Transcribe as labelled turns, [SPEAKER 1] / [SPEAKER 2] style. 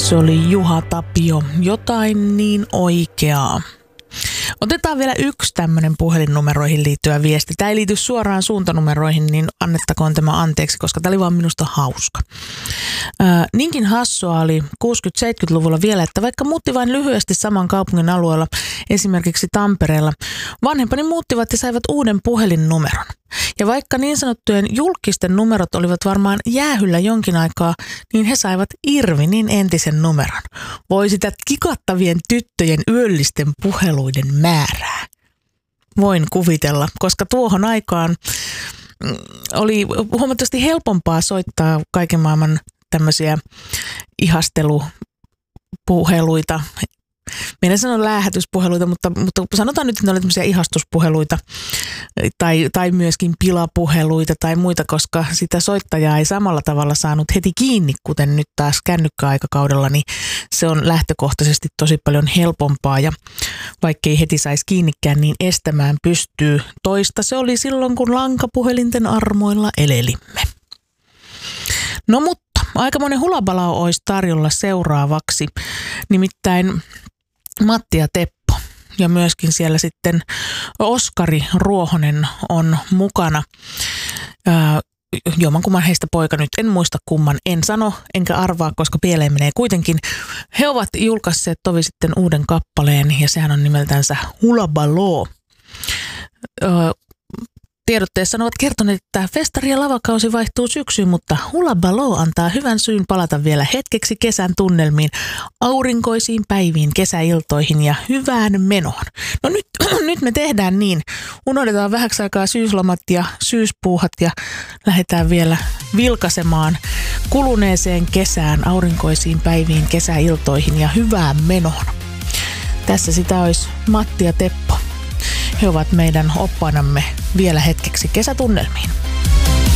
[SPEAKER 1] Se oli Juha Tapio, jotain niin oikeaa. Otetaan vielä yksi tämmöinen puhelinnumeroihin liittyvä viesti. Tämä ei liity suoraan suuntanumeroihin, niin annettakoon tämä anteeksi, koska tämä oli vaan minusta hauska. Niinkin hassua oli 60-70-luvulla vielä, että vaikka muutti vain lyhyesti saman kaupungin alueella, esimerkiksi Tampereella, vanhempani muuttivat ja saivat uuden puhelinnumeron. Ja vaikka niin sanottujen julkisten numerot olivat varmaan jäähyllä jonkin aikaa, niin he saivat Irvinin entisen numeron. Voi sitä kikattavien tyttöjen yöllisten puheluiden määrää. Voin kuvitella, koska tuohon aikaan oli huomattavasti helpompaa soittaa kaiken maailman tämmöisiä ihastelupuheluita. Minä sanon läähätyspuheluita, mutta sanotaan nyt, että ne oli tämmöisiä ihastuspuheluita tai myöskin pilapuheluita tai muita, koska sitä soittajaa ei samalla tavalla saanut heti kiinni, kuten nyt taas kännykkäaikakaudella, niin se on lähtökohtaisesti tosi paljon helpompaa ja vaikkei heti saisi kiinnikään, niin estämään pystyy. Toista se oli silloin, kun lankapuhelinten armoilla elelimme. No mutta aikamoinen hulabalao olisi tarjolla seuraavaksi, nimittäin Matti ja Teppo ja myöskin siellä sitten Oskari Ruohonen on mukana. Jommankumman heistä poika nyt, en muista kumman, en sano enkä arvaa, koska pieleen menee kuitenkin. He ovat julkaisseet tovi sitten uuden kappaleen ja sehän on nimeltänsä Hulabaloo. Tiedotteessa ovat kertoneet, että festari- ja lavakausi vaihtuu syksyyn, mutta Hulabaloo antaa hyvän syyn palata vielä hetkeksi kesän tunnelmiin, aurinkoisiin päiviin, kesäiltoihin ja hyvään menoon. No nyt me tehdään niin. Unohdetaan vähäksi aikaa syyslomat ja syyspuuhat ja lähdetään vielä vilkaisemaan kuluneeseen kesään, aurinkoisiin päiviin, kesäiltoihin ja hyvään menoon. Tässä sitä olisi Matti ja Teppo. He ovat meidän oppaanamme vielä hetkeksi kesätunnelmiin.